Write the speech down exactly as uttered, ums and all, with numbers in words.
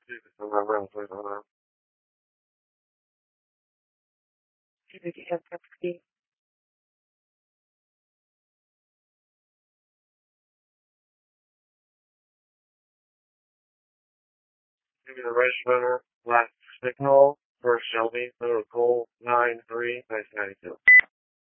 Give me the register last signal for Shelby, Little Cole, nine three, nineteen ninety-two.